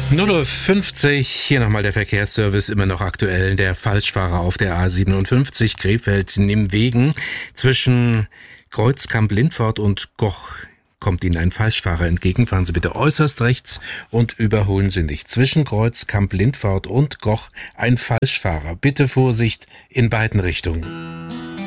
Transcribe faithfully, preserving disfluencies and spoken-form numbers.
null Uhr fünfzig, hier nochmal der Verkehrsservice, immer noch aktuell. Der Falschfahrer auf der A siebenundfünfzig Krefeld-Nimwegen zwischen Kreuzkamp-Lindfort und Goch. Kommt Ihnen ein Falschfahrer entgegen, fahren Sie bitte äußerst rechts und überholen Sie nicht. Zwischen Kreuzkamp-Lindfort und Goch ein Falschfahrer. Bitte Vorsicht in beiden Richtungen.